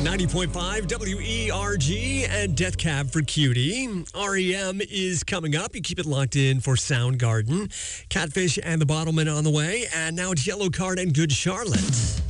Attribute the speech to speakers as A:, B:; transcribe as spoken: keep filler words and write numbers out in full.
A: ninety point five W E R G and Death Cab for Cutie. R E M is coming up. You keep it locked in for Soundgarden. Catfish and the Bottlemen on the way. And now it's Yellow Card and Good Charlotte.